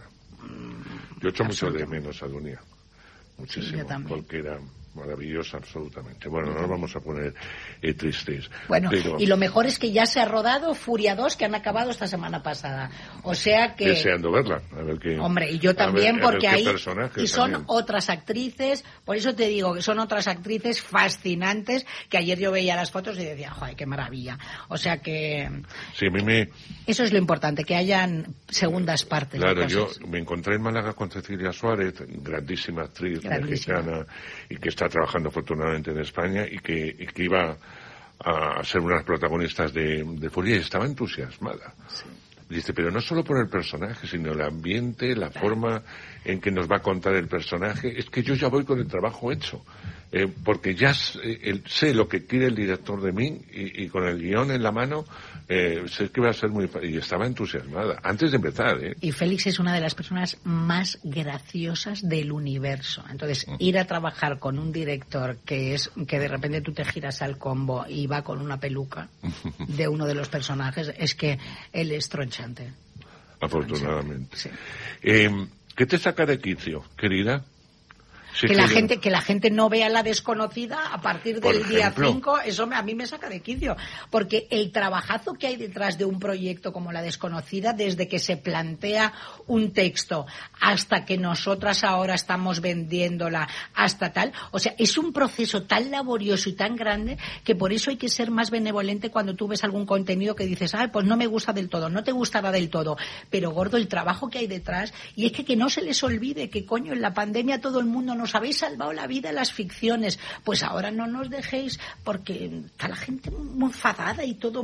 Yo echo mucho de menos a Dunia. Muchísimo. Sí, porque era maravillosa absolutamente. Bueno, no nos vamos a poner tristes. Bueno, y lo mejor es que ya se ha rodado Furia 2, que han acabado esta semana pasada. O sea que... Deseando verla. A ver qué, hombre, y yo también, porque ahí... Y son también otras actrices, por eso te digo que son otras actrices fascinantes, que ayer yo veía las fotos y decía, joder, qué maravilla. O sea que... Sí, a mí me... Eso es lo importante, que hayan segundas partes. Claro, yo me encontré en Málaga con Cecilia Suárez, grandísima actriz mexicana, y que está trabajando afortunadamente en España, y que iba a ser unas protagonistas de Furia, y estaba entusiasmada. Sí. Dice, pero no solo por el personaje, sino el ambiente, la forma en que nos va a contar el personaje. Es que yo ya voy con el trabajo hecho, porque ya sé lo que quiere el director de mí, y con el guión en la mano, sé que va a ser muy fácil. Y estaba entusiasmada, antes de empezar. Y Félix es una de las personas más graciosas del universo. Entonces, ir a trabajar con un director que de repente tú te giras al combo y va con una peluca de uno de los personajes, es que él es tronchante. Afortunadamente. Sí. ¿Qué te saca de quicio, querida? Sí, que la gente no vea La Desconocida a partir del día 5, eso a mí me saca de quicio, porque el trabajazo que hay detrás de un proyecto como La Desconocida, desde que se plantea un texto hasta que nosotras ahora estamos vendiéndola, hasta tal, o sea, es un proceso tan laborioso y tan grande que por eso hay que ser más benevolente cuando tú ves algún contenido que dices, pues no me gusta del todo, no te gustará del todo, pero gordo, el trabajo que hay detrás, y es que no se les olvide que coño, en la pandemia todo el mundo nos habéis salvado la vida en las ficciones, pues ahora no nos dejéis, porque está la gente muy enfadada y todo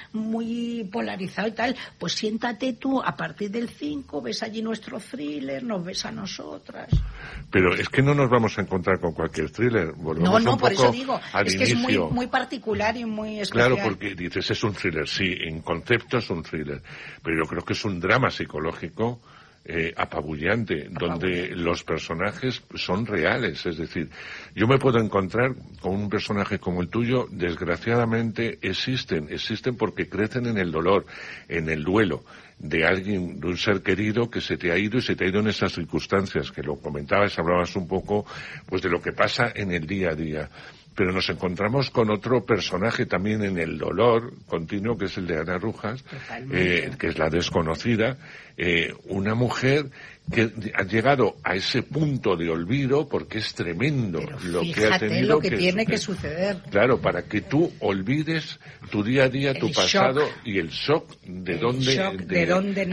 muy polarizado y tal, pues siéntate tú a partir del 5, ves allí nuestro thriller, nos ves a nosotras. Pero es que no nos vamos a encontrar con cualquier thriller. Volvemos no, un por poco eso digo, es que inicio. Es muy particular y muy especial. Claro, porque dices, es un thriller, sí, en concepto es un thriller, pero yo creo que es un drama psicológico apabullante, donde los personajes son reales. Es decir, yo me puedo encontrar con un personaje como el tuyo, desgraciadamente existen porque crecen en el dolor, en el duelo de alguien, de un ser querido que se te ha ido, y se te ha ido en esas circunstancias, que lo comentabas, hablabas un poco pues de lo que pasa en el día a día. Pero nos encontramos con otro personaje también en el dolor continuo, que es el de Ana Rujas, que es la desconocida, una mujer que ha llegado a ese punto de olvido, porque es tremendo lo que ha tenido lo que tiene que suceder. Claro, para que tú olvides tu día a día, tu pasado, y el shock de dónde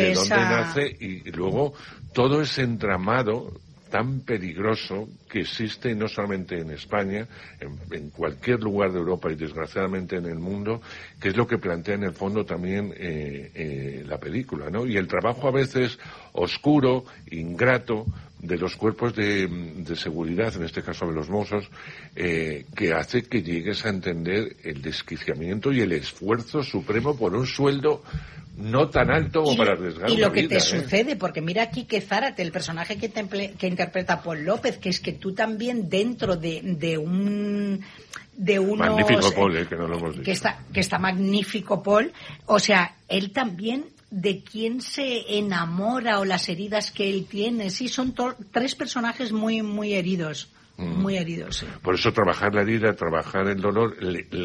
nace, y luego todo ese entramado tan peligroso que existe no solamente en España, en cualquier lugar de Europa y desgraciadamente en el mundo, que es lo que plantea en el fondo también la película, ¿no? Y el trabajo a veces oscuro, ingrato, de los cuerpos de seguridad, en este caso de los Mossos, que hace que llegues a entender el desquiciamiento y el esfuerzo supremo por un sueldo no tan alto como para arriesgar y lo una que vida, te sucede, porque mira aquí que Zárate, el personaje que interpreta Paul López, que es que tú también dentro de unos... Magnífico Paul, que no lo hemos dicho. Que está magnífico Paul, o sea, él también de quién se enamora o las heridas que él tiene, sí, son tres personajes muy, muy heridos. Muy heridos, sí. Por eso trabajar la herida, trabajar el dolor,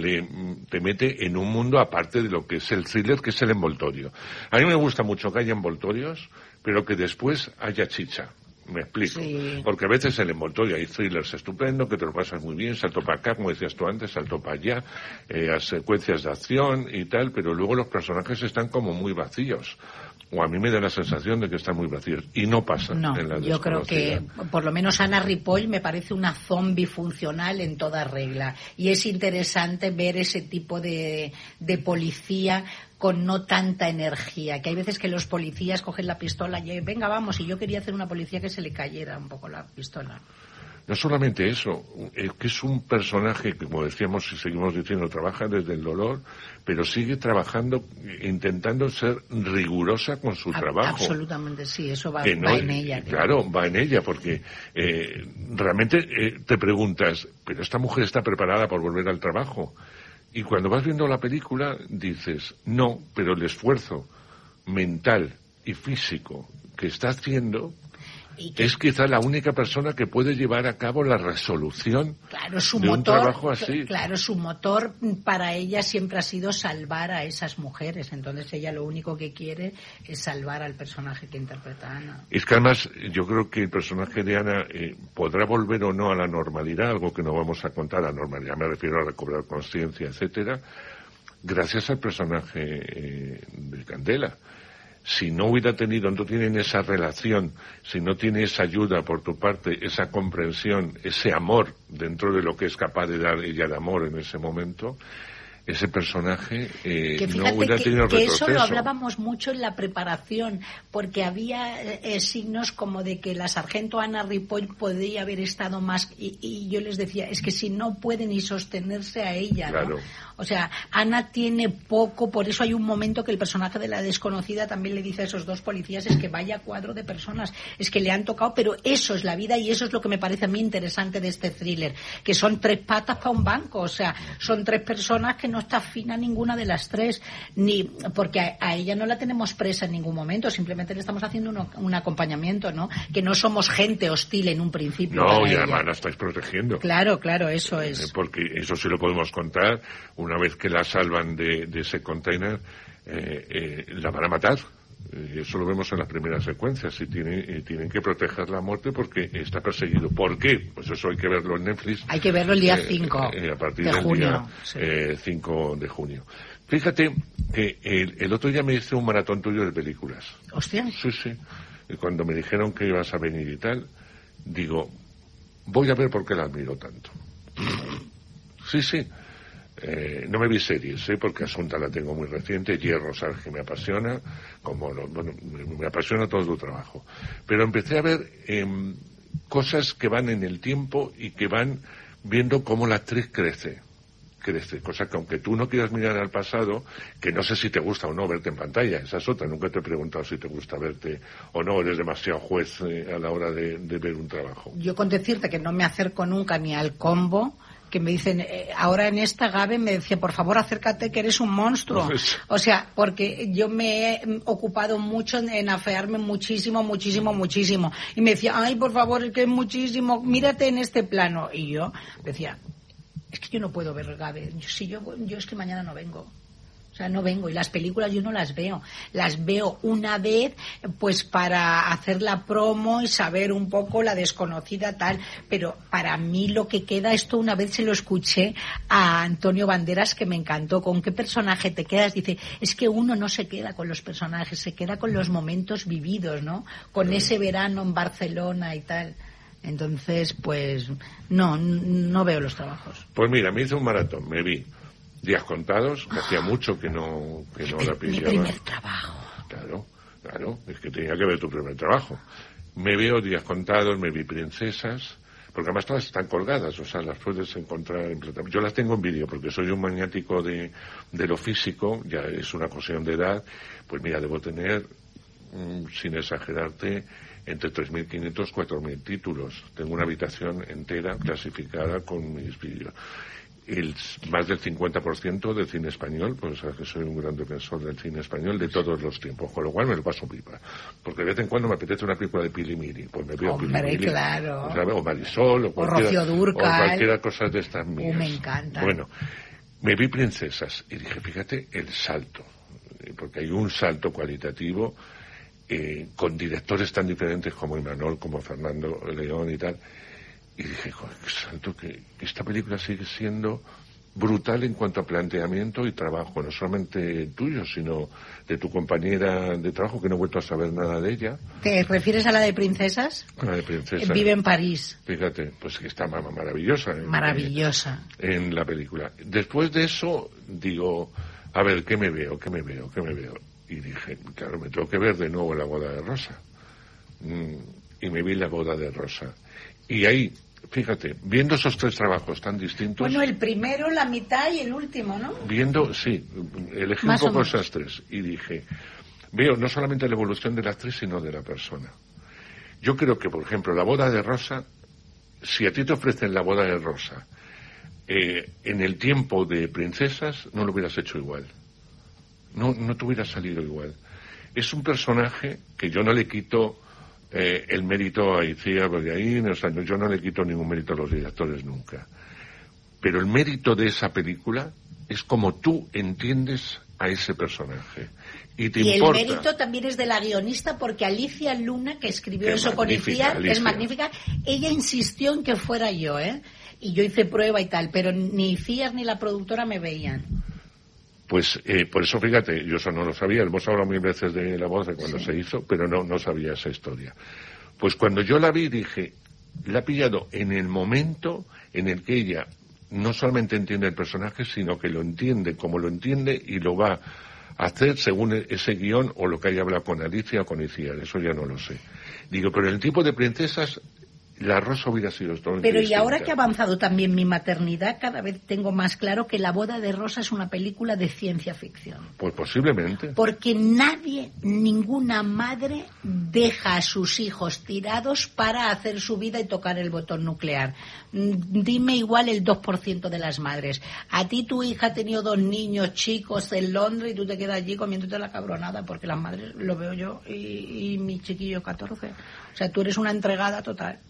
te mete en un mundo aparte de lo que es el thriller, que es el envoltorio. A mí me gusta mucho que haya envoltorios, pero que después haya chicha. Me explico. Sí. Porque a veces el envoltorio hay thrillers estupendos, que te lo pasas muy bien, salto para acá, como decías tú antes, salto para allá, a secuencias de acción y tal, pero luego los personajes están como muy vacíos. O a mí me da la sensación de que están muy vacíos. Y no pasa en la yo creo que, desconocida. por lo menos Ana Ripoll me parece una zombie funcional en toda regla. Y es interesante ver ese tipo de policía con no tanta energía. Que hay veces que los policías cogen la pistola y venga, vamos, y yo quería hacer una policía que se le cayera un poco la pistola. No solamente eso, que es un personaje que, como decíamos y seguimos diciendo, trabaja desde el dolor, pero sigue trabajando, intentando ser rigurosa con su trabajo. Absolutamente, sí, eso va en ella. Claro, va en ella, porque realmente te preguntas, ¿pero esta mujer está preparada por volver al trabajo? Y cuando vas viendo la película dices, no, pero el esfuerzo mental y físico que está haciendo... es quizá la única persona que puede llevar a cabo la resolución de un trabajo así. Claro, su motor para ella siempre ha sido salvar a esas mujeres. Entonces ella lo único que quiere es salvar al personaje que interpreta Ana. Es que además yo creo que el personaje de Ana podrá volver o no a la normalidad, algo que no vamos a contar, a normalidad me refiero a recobrar conciencia, etcétera, gracias al personaje de Candela. Si no hubiera tenido, no tienen esa relación, si no tiene esa ayuda por tu parte, esa comprensión, ese amor dentro de lo que es capaz de dar ella de amor en ese momento, ese personaje no hubiera tenido retroceso. Eso lo hablábamos mucho en la preparación, porque había signos como de que la sargento Ana Ripoll podría haber estado más, y yo les decía, es que si no puede ni sostenerse a ella, claro. ¿no? O sea, Ana tiene poco, por eso hay un momento que el personaje de la desconocida también le dice a esos dos policías, es que vaya cuadro de personas, es que le han tocado, pero eso es la vida y eso es lo que me parece a mí interesante de este thriller, que son tres patas para un banco, o sea, son tres personas que no está fina ninguna de las tres, ni porque a ella no la tenemos presa en ningún momento, simplemente le estamos haciendo un acompañamiento, ¿no? Que no somos gente hostil en un principio. No, y además la estáis protegiendo. Claro, eso es. Porque eso sí lo podemos contar, una vez que la salvan de ese container, la van a matar. Eso lo vemos en las primeras secuencias y tienen que proteger la muerte porque está perseguido. ¿Por qué? Pues eso hay que verlo en Netflix. Hay que verlo el día 5 a partir de del junio. Día 5 de junio. Fíjate que el otro día me hice un maratón tuyo de películas. ¿Hostia? Sí. Y cuando me dijeron que ibas a venir y tal, digo, voy a ver por qué la admiro tanto. Sí. No me vi series, porque Asunta la tengo muy reciente, Hierro, sabes que me apasiona, me apasiona todo tu trabajo. Pero empecé a ver cosas que van en el tiempo y que van viendo cómo la actriz crece, cosa que aunque tú no quieras mirar al pasado, que no sé si te gusta o no verte en pantalla, esa es otra, nunca te he preguntado si te gusta verte o no, eres demasiado juez a la hora de ver un trabajo. Yo con decirte que no me acerco nunca ni al combo, que me dicen, ahora en esta Gabe me decía, por favor acércate que eres un monstruo. O sea, porque yo me he ocupado mucho en afearme muchísimo. Y me decía, ay, por favor, es que es muchísimo, mírate en este plano. Y yo decía, es que yo no puedo ver Gabe. Yo es que mañana no vengo. O sea, no vengo, y las películas yo no las veo una vez pues para hacer la promo y saber un poco la desconocida tal, pero para mí lo que queda, esto una vez se lo escuché a Antonio Banderas que me encantó, ¿con qué personaje te quedas? Dice, es que uno no se queda con los personajes, se queda con los momentos vividos, ¿no? Con ese verano en Barcelona y tal. Entonces, pues no veo los trabajos. Pues mira, me hice un maratón, me vi Días Contados, que hacía mucho que no la pillaba. Mi primer trabajo. Claro, es que tenía que ver tu primer trabajo. Me veo Días Contados, me vi Princesas, porque además todas están colgadas, o sea, las puedes encontrar yo las tengo en vídeo porque soy un maniático de lo físico, ya es una cuestión de edad, pues mira, debo tener, sin exagerarte, entre 3.500 y 4.000 títulos. Tengo una habitación entera clasificada con mis vídeos. Más del 50% del cine español, pues que soy un gran defensor del cine español de todos los tiempos, con lo cual me lo paso pipa. Porque de vez en cuando me apetece una película de Pili Mili, pues me veo Pili Mili, claro. O Marisol, o Rocío Dúrcal, o cualquiera cosa de estas mías. Me encanta. Bueno, me vi Princesas y dije, fíjate el salto, porque hay un salto cualitativo con directores tan diferentes como Imanol, como Fernando León y tal. Y dije, joder, qué salto, que esta película sigue siendo brutal en cuanto a planteamiento y trabajo, no solamente tuyo, sino de tu compañera de trabajo, que no he vuelto a saber nada de ella. ¿Te refieres a la de Princesas? A la de Princesas. Vive en París. Fíjate, pues que está maravillosa. Maravillosa. En la película. Después de eso, digo, a ver, ¿qué me veo? Y dije, claro, me tengo que ver de nuevo La boda de Rosa. Y me vi La boda de Rosa. Y ahí, fíjate, viendo esos tres trabajos tan distintos... Bueno, el primero, la mitad y el último, ¿no? Sí, elegí un poco esas tres. Y dije, veo no solamente la evolución de la actriz, sino de la persona. Yo creo que, por ejemplo, La boda de Rosa, si a ti te ofrecen La boda de Rosa, en el tiempo de Princesas, no lo hubieras hecho igual. No te hubiera salido igual. Es un personaje que yo no le quito el mérito a Icía, porque ahí, o sea, yo no le quito ningún mérito a los directores nunca. Pero el mérito de esa película es como tú entiendes a ese personaje. Y importa. El mérito también es de la guionista, porque Alicia Luna, que escribió eso con Icía, es magnífica. Ella insistió en que fuera yo, y yo hice prueba y tal, pero ni Icía ni la productora me veían. Pues por eso, fíjate, yo eso no lo sabía. Hemos hablado mil veces de La voz de cuando se hizo, pero no sabía esa historia. Pues cuando yo la vi dije, la ha pillado en el momento en el que ella no solamente entiende el personaje, sino que lo entiende como lo entiende y lo va a hacer según ese guión o lo que haya hablado con Alicia o con Iciar. Eso ya no lo sé. Digo, pero en el tipo de Princesas... La Rosa hubiera sido todo. Pero y ahora que ha avanzado también mi maternidad, cada vez tengo más claro que La boda de Rosa es una película de ciencia ficción. Pues posiblemente. Porque ninguna madre deja a sus hijos tirados para hacer su vida y tocar el botón nuclear. Dime igual el 2% de las madres. A ti tu hija ha tenido 2 niños chicos en Londres y tú te quedas allí comiéndote la cabronada, porque las madres, lo veo yo, y mi chiquillo 14. O sea, tú eres una entregada total.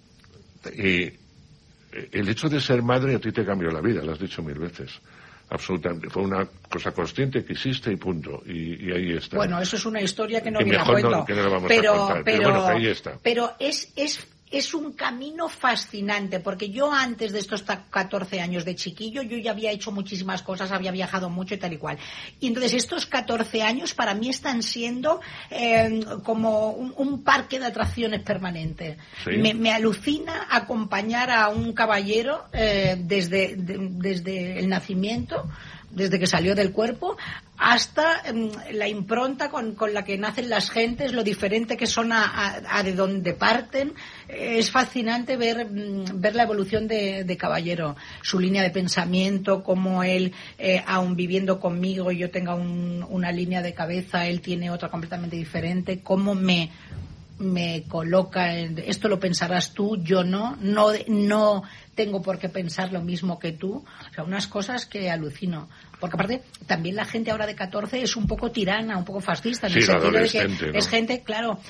El hecho de ser madre a ti te cambió la vida, lo has dicho 1000 veces. Absolutamente. Fue una cosa consciente que hiciste y punto. Y ahí está. Bueno, eso es una historia que no me la cuento. No, que no la vamos a contar. Pero bueno, que ahí está. Pero es un camino fascinante, porque yo antes de estos 14 años de chiquillo, yo ya había hecho muchísimas cosas, había viajado mucho y tal y cual. Y entonces estos 14 años para mí están siendo como un parque de atracciones permanente. ¿Sí? Me alucina acompañar a un caballero desde el nacimiento, desde que salió del cuerpo, hasta la impronta con la que nacen las gentes, lo diferente que son a de donde parten. Es fascinante ver la evolución de Caballero, su línea de pensamiento, cómo él, aun viviendo conmigo y yo tenga una línea de cabeza, él tiene otra completamente diferente, cómo me coloca en, esto lo pensarás tú, yo no tengo por qué pensar lo mismo que tú. O sea, unas cosas que alucino. Porque aparte, también la gente ahora de 14 es un poco tirana, un poco fascista, en el sentido de que ¿no? Es gente, claro,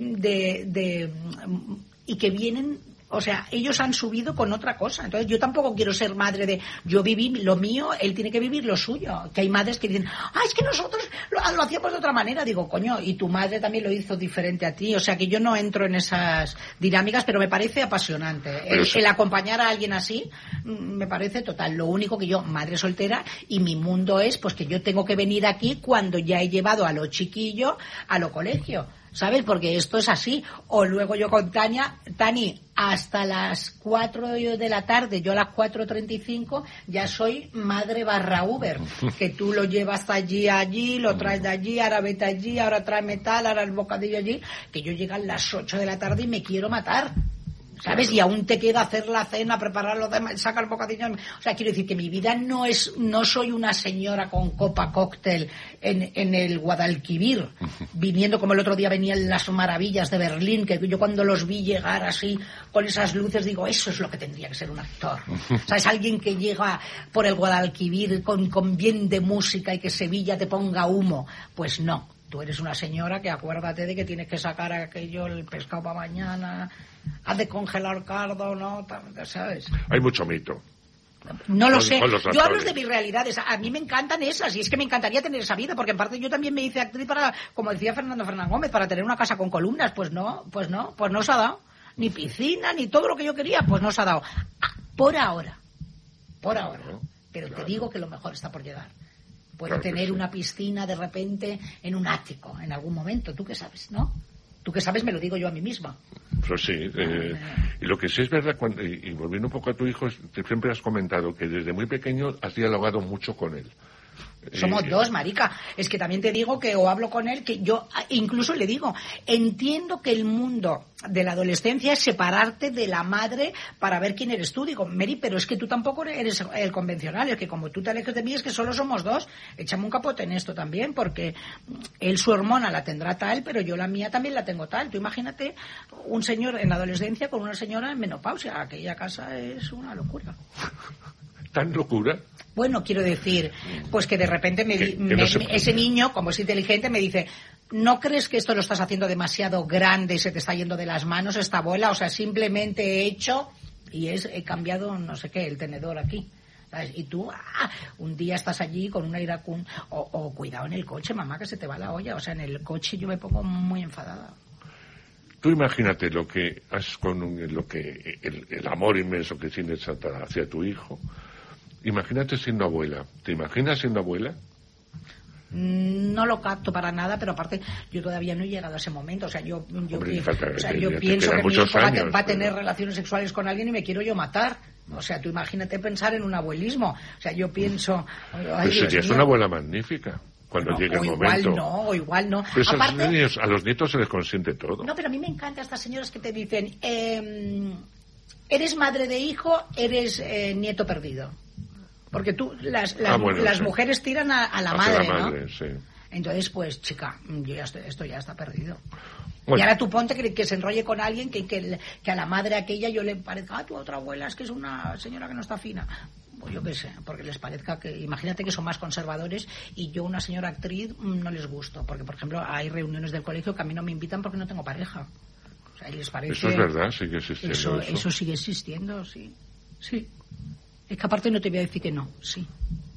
y que vienen... O sea, ellos han subido con otra cosa. Entonces, yo tampoco quiero ser madre de... Yo viví lo mío, él tiene que vivir lo suyo. Que hay madres que dicen, es que nosotros lo hacíamos de otra manera. Digo, coño, y tu madre también lo hizo diferente a ti. O sea, que yo no entro en esas dinámicas, pero me parece apasionante. El acompañar a alguien así, me parece total. Lo único que yo, madre soltera, y mi mundo es, pues que yo tengo que venir aquí cuando ya he llevado a los chiquillos a lo colegio. ¿Sabes? Porque esto es así. O luego yo con Tani, hasta las 4 de la tarde, yo a las 4:35 ya soy madre / Uber, que tú lo llevas allí, lo traes de allí, ahora vete allí, ahora tráeme tal, ahora el bocadillo allí, que yo llego a las 8 de la tarde y me quiero matar. ¿sabes? Y aún te queda hacer la cena, preparar los demás, sacar el bocadillo. O sea, quiero decir que mi vida no soy una señora con copa cóctel en el Guadalquivir, viniendo como el otro día venían las maravillas de Berlín, que yo cuando los vi llegar así, con esas luces, digo, eso es lo que tendría que ser un actor. O sea, es alguien que llega por el Guadalquivir con bien de música y que Sevilla te ponga humo. Pues no. Tú eres una señora que acuérdate de que tienes que sacar aquello, el pescado para mañana, has de congelar cardo, ¿no? ¿Sabes? Hay mucho mito. No lo sé. Yo hablo de mis realidades. A mí me encantan esas y es que me encantaría tener esa vida porque en parte yo también me hice actriz para, como decía Fernando Fernández Gómez, para tener una casa con columnas. Pues no se ha dado. Ni piscina, ni todo lo que yo quería, pues no se ha dado. Por ahora. Pero te digo que lo mejor está por llegar. Puedo tener una piscina de repente en un ático en algún momento. ¿Tú qué sabes, no? Tú qué sabes me lo digo yo a mí misma. Pues sí. Y lo que sí es verdad, y volviendo un poco a tu hijo, siempre has comentado que desde muy pequeño has dialogado mucho con él. Somos dos, marica. Es que también te digo que o hablo con él, que yo incluso le digo, entiendo que el mundo de la adolescencia es separarte de la madre para ver quién eres tú. Digo, Mary, pero es que tú tampoco eres el convencional, es que como tú te alejes de mí es que solo somos dos. Échame un capote en esto también, porque él su hormona la tendrá tal, pero yo la mía también la tengo tal. Tú imagínate un señor en adolescencia con una señora en menopausia. Aquella casa es una locura. ¿Tan locura? Bueno, quiero decir, pues que de repente ese niño, como es inteligente, me dice, ¿no crees que esto lo estás haciendo demasiado grande y se te está yendo de las manos esta abuela? O sea, simplemente he hecho y he cambiado, no sé qué, el tenedor aquí. ¿Sabes? Y tú, un día estás allí con una iracún, o cuidado en el coche, mamá, que se te va la olla. O sea, en el coche yo me pongo muy enfadada. Tú imagínate lo que has el amor inmenso que tienes hacia tu hijo. Imagínate siendo abuela. ¿Te imaginas siendo abuela? No lo capto para nada, pero aparte yo todavía no he llegado a ese momento. O sea, yo pienso que mi hijo va a tener relaciones sexuales con alguien y me quiero yo matar. O sea, tú imagínate pensar en un abuelismo. O sea, yo pienso... Pero serías una abuela magnífica. Cuando llegue el momento. Igual no. Pero aparte, a los nietos se les consiente todo. No, pero a mí me encantan estas señoras que te dicen, eres madre de hijo, eres nieto perdido. Porque tú, las mujeres tiran a la madre, ¿no? Sí. Entonces, pues, chica, esto ya está perdido. Bueno. Y ahora tú ponte que se enrolle con alguien que a la madre aquella yo le parezca, tu otra abuela es que es una señora que no está fina. Pues yo qué sé, porque les parezca que, imagínate que son más conservadores y yo una señora actriz no les gusto. Porque, por ejemplo, hay reuniones del colegio que a mí no me invitan porque no tengo pareja. O sea, y les parece... Eso es verdad, sigue existiendo eso sigue existiendo, sí. Sí. Es que aparte no te voy a decir que no, sí.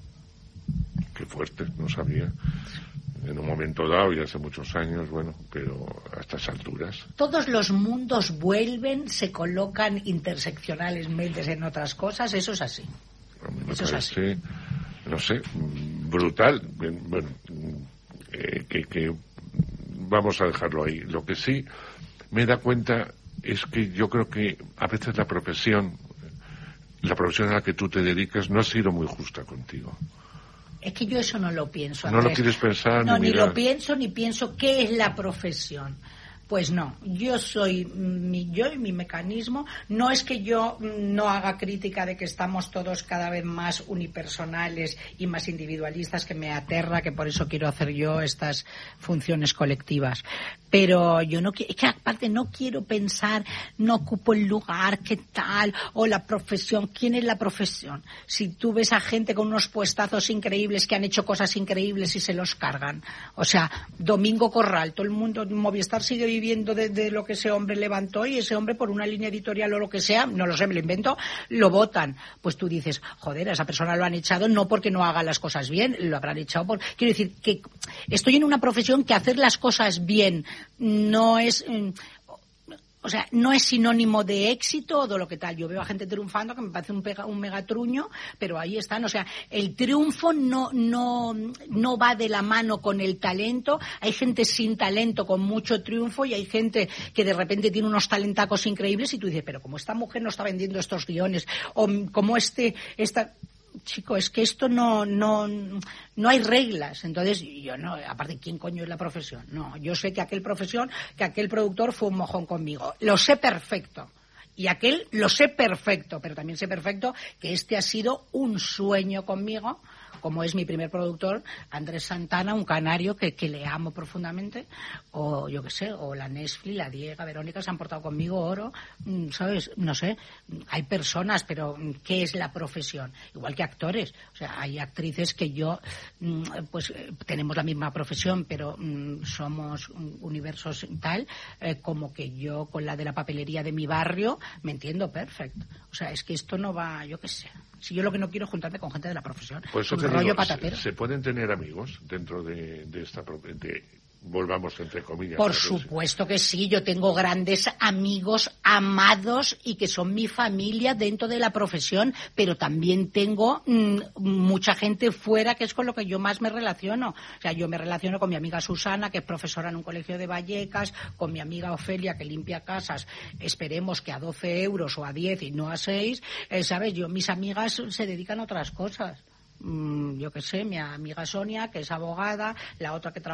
Qué fuerte, no sabía. En un momento dado, y hace muchos años, bueno, pero a estas alturas. Todos los mundos vuelven, se colocan interseccionalmente en otras cosas, eso es así. A mí me parece, no sé, brutal. Bueno, que vamos a dejarlo ahí. Lo que sí me da cuenta es que yo creo que a veces la profesión a la que tú te dedicas no ha sido muy justa contigo. Es que yo eso no lo pienso. No lo quieres pensar. No, ni lo pienso, ni pienso qué es la profesión. Pues no, yo soy yo y mi mecanismo. No es que yo no haga crítica de que estamos todos cada vez más unipersonales y más individualistas, que me aterra, que por eso quiero hacer yo estas funciones colectivas. Pero yo no quiero, es que aparte no quiero pensar, no ocupo el lugar, qué tal, o la profesión. ¿Quién es la profesión? Si tú ves a gente con unos puestazos increíbles que han hecho cosas increíbles y se los cargan. O sea, Domingo Corral, todo el mundo, Movistar sigue viviendo de lo que ese hombre levantó y ese hombre por una línea editorial o lo que sea, no lo sé, me lo invento, lo votan. Pues tú dices, joder, a esa persona lo han echado no porque no haga las cosas bien, lo habrán echado por... Quiero decir que estoy en una profesión que hacer las cosas bien no es... O sea, no es sinónimo de éxito o de lo que tal. Yo veo a gente triunfando que me parece un megatruño, pero ahí están. O sea, el triunfo no va de la mano con el talento. Hay gente sin talento con mucho triunfo y hay gente que de repente tiene unos talentacos increíbles y tú dices, pero como esta mujer no está vendiendo estos guiones, o como esta... Chico, es que esto no hay reglas. Entonces, yo no, aparte, ¿quién coño es la profesión? No, yo sé que aquel productor fue un mojón conmigo. Lo sé perfecto. Y aquel lo sé perfecto, pero también sé perfecto que este ha sido un sueño conmigo, como es mi primer productor, Andrés Santana, un canario que le amo profundamente, o yo qué sé, o la Nesfli, la Diega, Verónica, se han portado conmigo oro, ¿sabes? No sé, hay personas, pero ¿qué es la profesión? Igual que actores, o sea, hay actrices que yo, pues tenemos la misma profesión, pero somos universos tal, como que yo con la de la papelería de mi barrio me entiendo perfecto. O sea, es que esto no va, yo qué sé. Si yo lo que no quiero es juntarme con gente de la profesión. Pues un rollo patatero. ¿Se pueden tener amigos dentro de esta volvamos entre comillas? Por supuesto que sí, yo tengo grandes amigos amados y que son mi familia dentro de la profesión, pero también tengo mucha gente fuera que es con lo que yo más me relaciono. O sea, yo me relaciono con mi amiga Susana, que es profesora en un colegio de Vallecas, con mi amiga Ofelia, que limpia casas, esperemos que a 12 euros o a 10 y no a 6, ¿sabes? Mis amigas se dedican a otras cosas. Yo qué sé, mi amiga Sonia, que es abogada, la otra que trabaja